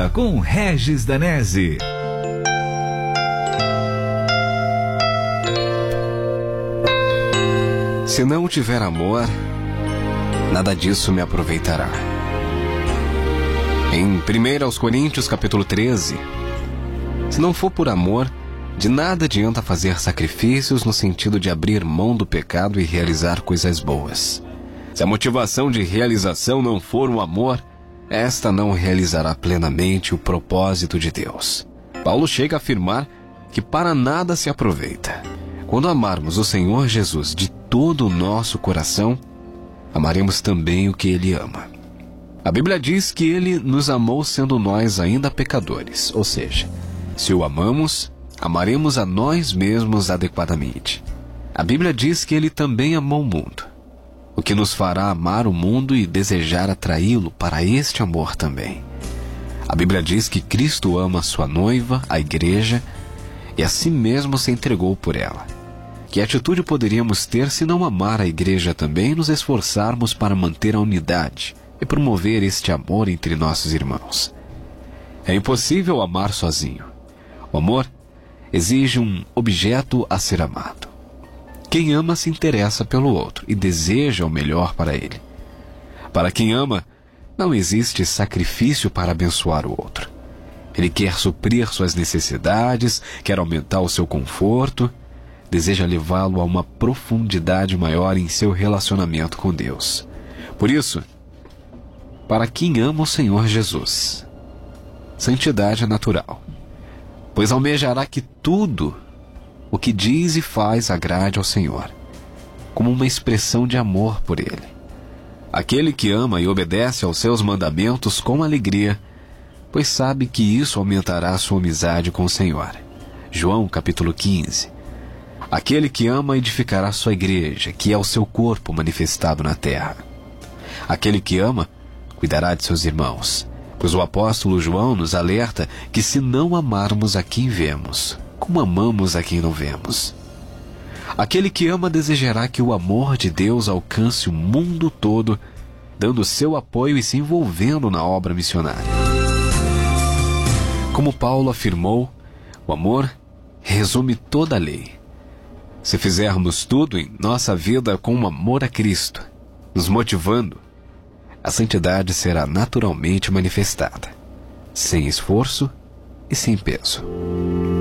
Vida com Regis Danese. Se não tiver amor, nada disso me aproveitará. Em 1 Coríntios capítulo 13, se não for por amor, de nada adianta fazer sacrifícios no sentido de abrir mão do pecado e realizar coisas boas. Se a motivação de realização não for o amor, esta não realizará plenamente o propósito de Deus. Paulo chega a afirmar que para nada se aproveita. Quando amarmos o Senhor Jesus de todo o nosso coração, amaremos também o que Ele ama. A Bíblia diz que Ele nos amou sendo nós ainda pecadores, ou seja, se o amamos, amaremos a nós mesmos adequadamente. A Bíblia diz que Ele também amou o mundo, o que nos fará amar o mundo e desejar atraí-lo para este amor também. A Bíblia diz que Cristo ama sua noiva, a igreja, e a si mesmo se entregou por ela. Que atitude poderíamos ter se não amar a igreja também e nos esforçarmos para manter a unidade e promover este amor entre nossos irmãos? É impossível amar sozinho. O amor exige um objeto a ser amado. Quem ama se interessa pelo outro e deseja o melhor para ele. Para quem ama, não existe sacrifício para abençoar o outro. Ele quer suprir suas necessidades, quer aumentar o seu conforto, deseja levá-lo a uma profundidade maior em seu relacionamento com Deus. Por isso, para quem ama o Senhor Jesus, santidade é natural, pois almejará que tudo o que diz e faz agrade ao Senhor, como uma expressão de amor por Ele. Aquele que ama e obedece aos seus mandamentos com alegria, pois sabe que isso aumentará a sua amizade com o Senhor. João capítulo 15. Aquele que ama edificará sua igreja, que é o seu corpo manifestado na terra. Aquele que ama cuidará de seus irmãos, pois o apóstolo João nos alerta que se não amarmos a quem vemos, como amamos a quem não vemos? Aquele que ama desejará que o amor de Deus alcance o mundo todo, dando seu apoio e se envolvendo na obra missionária. Como Paulo afirmou, o amor resume toda a lei. Se fizermos tudo em nossa vida com o amor a Cristo, nos motivando, a santidade será naturalmente manifestada, sem esforço e sem peso.